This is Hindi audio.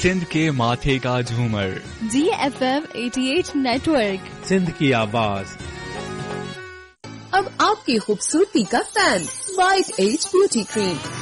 सिंध के माथे का झूमर, DFM 88 नेटवर्क, सिंध की आवाज। अब आपकी खूबसूरती का fan, white as beauty cream.